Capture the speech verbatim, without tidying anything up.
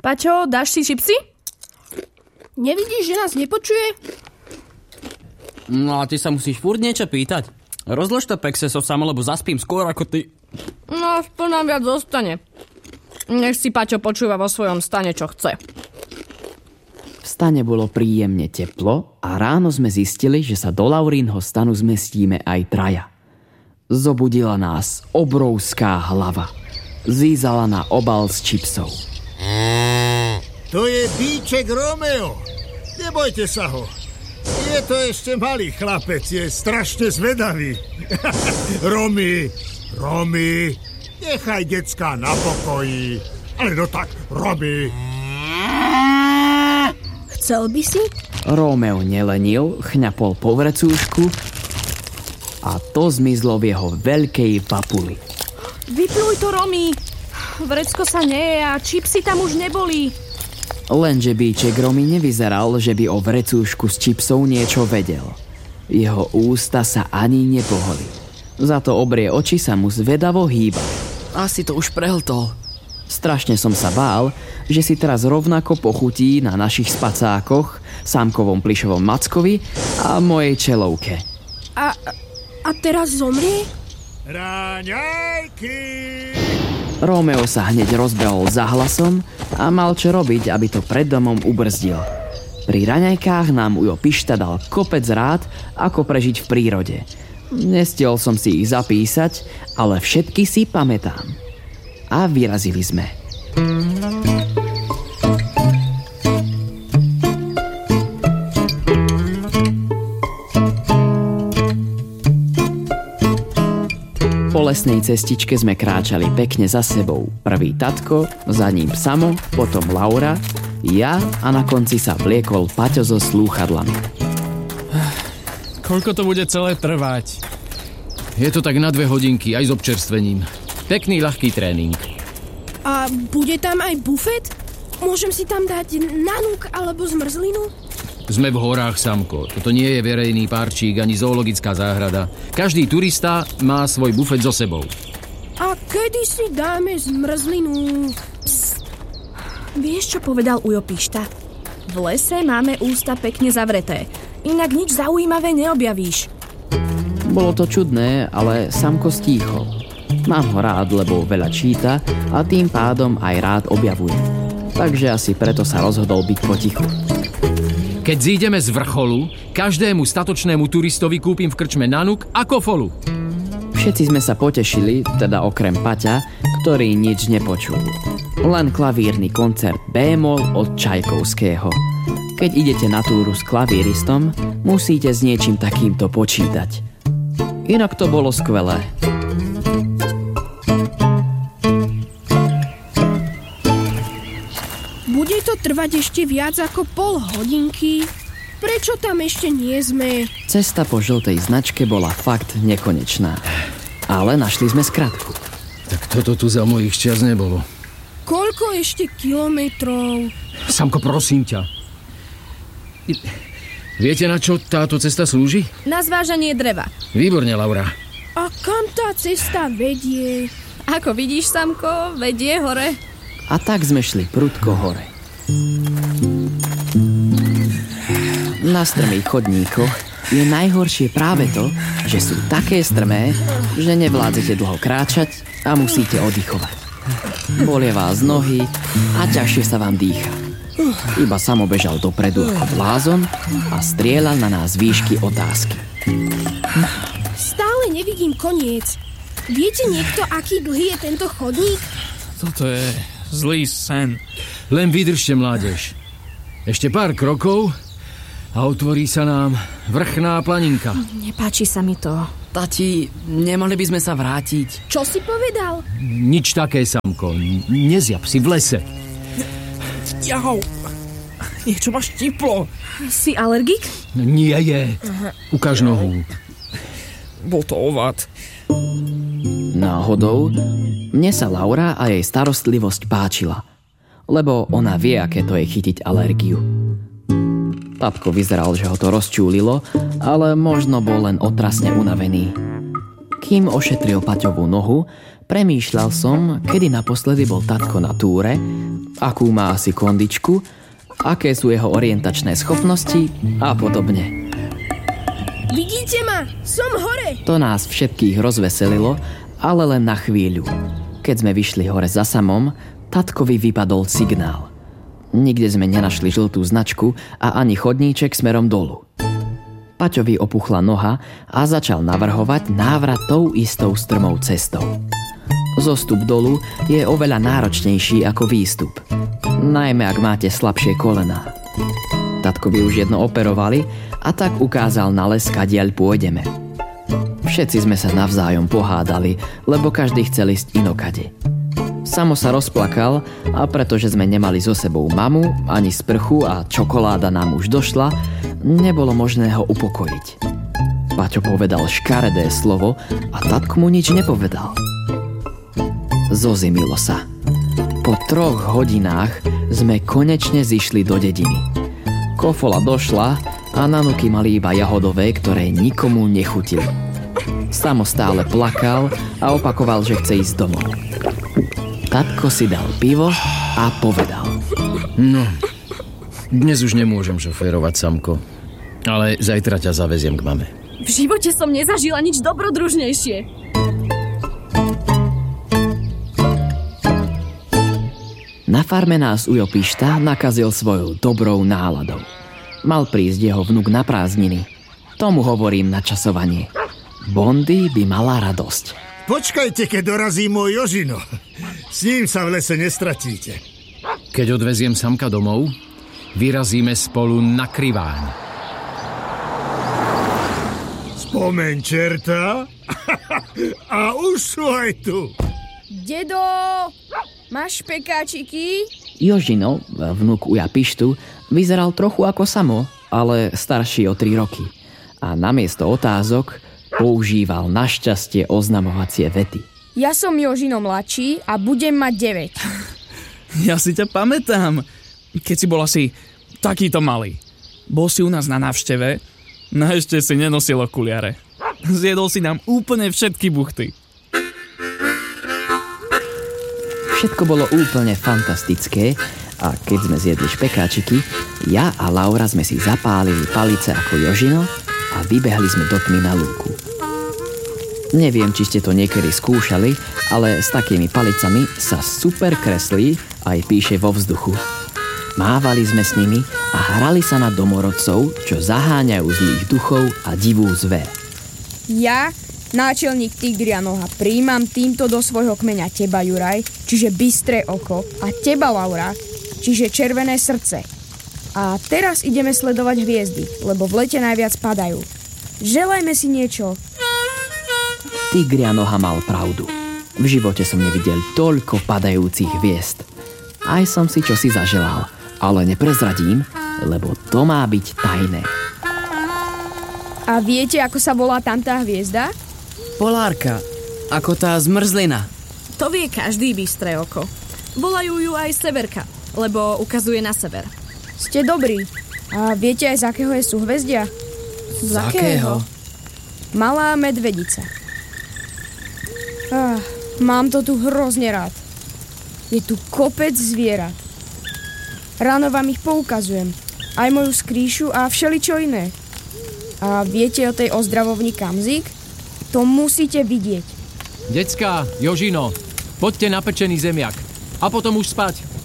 Paťo, dáš si čipsy? Nevidíš, že nás nepočuje? No a ty sa musíš furt niečo pýtať. Rozlož to pekse so samo, lebo zaspím skôr ako ty. No, aspoň nám viac zostane. Nech si Paťo počúva vo svojom stane, čo chce. V stane bolo príjemne teplo a ráno sme zistili, že sa do Laurínho stanu zmestíme aj traja. Zobudila nás obrovská hlava. Zízala na obal s čipsov. To je Bíček Romeo. Nebojte sa ho. Je to ešte malý chlapec, je strašne zvedavý. Romy, Romy, nechaj decká na pokoji. Ale no tak, Romy. Chcel by si? Romeo nelenil, chňapol po vrecúšku a to zmizlo v jeho veľkej papuli. Vypluj to, Romy. Vrecko sa neje a čipsy tam už neboli. Lenže Bíček Romy nevyzeral, že by o vrecúšku s čipsov niečo vedel. Jeho ústa sa ani nepohli. Za to obrie oči sa mu zvedavo hýbali. Asi to už prehltol. Strašne som sa bál, že si teraz rovnako pochutí na našich spacákoch, sámkovom plišovom mackovi a mojej čelovke. A, a teraz zomrie? Raňajky! Romeo sa hneď rozbehol za hlasom a mal čo robiť, aby to pred domom ubrzdil. Pri raňajkách nám Ujo Pišta dal kopec rád, ako prežiť v prírode. Nestiel som si ich zapísať, ale všetky si pamätám. A vyrazili sme. Po lesnej cestičke sme kráčali pekne za sebou. Prvý tatko, za ním Samo, potom Laura, ja a na konci sa vliekol Paťo so slúchadlami. Koľko to bude celé trvať? Je to tak na dve hodinky, aj s občerstvením. Pekný, ľahký tréning. A bude tam aj bufet? Môžem si tam dať nanúk alebo zmrzlinu? Sme v horách, Samko. Toto nie je verejný parčík ani zoologická záhrada. Každý turista má svoj bufet so sebou. A kedy si dáme zmrzlinu? Psst. Vieš, čo povedal Ujo Pišta? V lese máme ústa pekne zavreté. Inak nič zaujímavé neobjavíš. Bolo to čudné, ale Samko stíchol. Mám ho rád, lebo veľa číta a tým pádom aj rád objavuje. Takže asi preto sa rozhodol byť potichu. Keď zídeme z vrcholu, každému statočnému turistovi kúpim v krčme nanuk a kofolu. Všetci sme sa potešili, teda okrem Paťa, ktorý nič nepočul. Len klavírny koncert bémol od Čajkovského. Keď idete na túru s klavíristom, musíte s niečím takýmto počítať. Inak to bolo skvelé. Bude to trvať ešte viac ako pol hodinky? Prečo tam ešte nie sme? Cesta po žltej značke bola fakt nekonečná. Ale našli sme skratku. Tak toto tu za mojich čias nebolo. Koľko ešte kilometrov? Samko, prosím ťa. Viete, na čo táto cesta slúži? Na zvážanie dreva. Výborne, Laura. A kam tá cesta vedie? Ako vidíš, Samko, vedie hore. A tak sme šli prudko hore. Na strmých chodníkoch je najhoršie práve to, že sú také strmé, že nevládzete dlho kráčať a musíte oddychovať. Bolia vás nohy a ťažšie sa vám dýcha. Iba Samo bežal dopredu ako blázon a strieľal na nás výšky otázky. Stále nevidím koniec. Viete niekto, aký dlhý je tento chodník? Toto je zlý sen. Len vydržte, mládež. Ešte pár krokov a otvorí sa nám vrchná planinka. Nepáči sa mi to. Tati, nemali by sme sa vrátiť. Čo si povedal? Nič také, Samko. Nezjab si v lese. Jau, niečo ma štiplo. Si alergik? Nie je. Ukáž nohu. Bol to ovad. Náhodou, mne sa Laura a jej starostlivosť páčila, lebo ona vie, aké to je chytiť alergiu. Tatko vyzeral, že ho to rozčúlilo, ale možno bol len otrasne unavený. Kým ošetril Paťovú nohu, Premýšľal som, kedy naposledy bol tatko na túre, akú má asi kondičku, aké sú jeho orientačné schopnosti a podobne. Vidíte ma? Som hore! To nás všetkých rozveselilo, ale len na chvíľu. Keď sme vyšli hore za samom, tatkovi vypadol signál. Nikde sme nenašli žltú značku a ani chodníček smerom dolu. Paťovi opuchla noha a začal navrhovať návrat tou istou strmou cestou. Zostup dolu je oveľa náročnejší ako výstup, najmä ak máte slabšie kolená. Tatkovi už jedno operovali a tak ukázal na les, kadiaľ pôjdeme. Všetci sme sa navzájom pohádali, lebo každý chcel ísť inokade. Samo sa rozplakal a pretože sme nemali so sebou mamu, ani sprchu a čokoláda nám už došla, nebolo možné ho upokojiť. Paťo povedal škaredé slovo a tatko mu nič nepovedal. Zozimilo sa. Po troch hodinách sme konečne zišli do dediny. Kofola došla a nanuky mali iba jahodové, ktoré nikomu nechutili. Samo stále plakal a opakoval, že chce ísť domov. Tatko si dal pivo a povedal: No, dnes už nemôžem šoférovať, Samko, ale zajtra ťa zaveziem k mame. V živote som nezažila nič dobrodružnejšie. Na farme nás Ujo Pišta nakazil svojou dobrou náladou. Mal prísť jeho vnuk na prázdniny. Tomu hovorím načasovanie. Bondy by mala radosť. Počkajte, keď dorazí môj Jožino. S ním sa v lese nestratíte. Keď odveziem Samka domov, vyrazíme spolu na Kriváň. Spomeň, čerta. A už sú aj tu. Dedo, máš pekáčiky? Jožino, vnuk Uja Pištu, vyzeral trochu ako Samo, ale starší o tri roky. A namiesto otázok používal našťastie oznamovacie vety. Ja som Jožino mladší a budem mať deväť. Ja si ťa pamätám, keď si bol asi takýto malý. Bol si u nás na návšteve, no ešte si nenosil okuliare. Zjedol si nám úplne všetky buchty. Všetko bolo úplne fantastické a keď sme zjedli špekáčiky, ja a Laura sme si zapálili palice ako Jožino a vybehli sme do tmy na lúku. Neviem, či ste to niekedy skúšali, ale s takými palicami sa super kreslí aj píše vo vzduchu. Mávali sme s nimi a hrali sa na domorodcov, čo zaháňajú zlých duchov a divú zver. Ja, náčelník Tigria Noha, prijímam týmto do svojho kmeňa teba, Juraj, čiže bystré oko, a teba, Laura, čiže červené srdce. A teraz ideme sledovať hviezdy, lebo v lete najviac padajú. Želajme si niečo. Tigria Noha mal pravdu. V živote som nevidel toľko padajúcich hviezd. Aj som si čosi zaželal, ale neprezradím, lebo to má byť tajné. A viete, ako sa volá tam tá hviezda? Polárka, ako tá zmrzlina. To vie každý bystré oko. Volajú ju aj Severka, lebo ukazuje na sever. Ste dobrí. A viete aj z akého je súhvezdia? Z akého? Malá medvedica. Ah, mám to tu hrozne rád. Je tu kopec zvierat. Ráno vám ich poukazujem. Aj moju skrýšu a všeličo iné. A viete o tej ozdravovni Kamzik? To musíte vidieť. Decká, Jožino, poďte na pečený zemiak. A potom už spať.